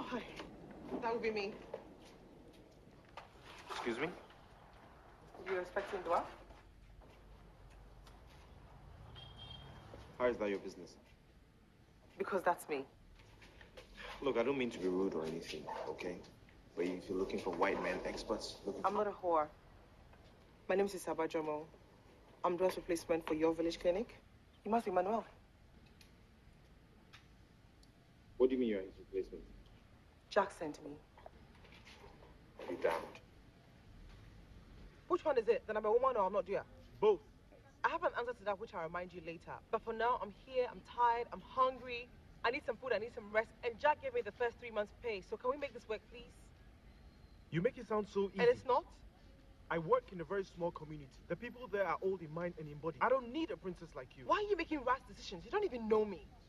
Oh, hi. That would be me. Excuse me? You're expecting Dua? How is that your business? Because that's me. Look, I don't mean to be rude or anything, okay? But if you're looking for white men experts, I'm not a whore. My name is Isaba Jomo. I'm Dua's replacement for your village clinic. You must be Manuel. What do you mean you're his replacement? Jack sent me. Be damned. Which one is it? That I'm a woman or I'm not Dua? Both. I have an answer to that which I'll remind you later. But for now, I'm here, I'm tired, I'm hungry. I need some food, I need some rest. And Jack gave me the first 3 months' pay. So can we make this work, please? You make it sound so easy. And it's not? I work in a very small community. The people there are old in mind and in body. I don't need a princess like you. Why are you making rash decisions? You don't even know me.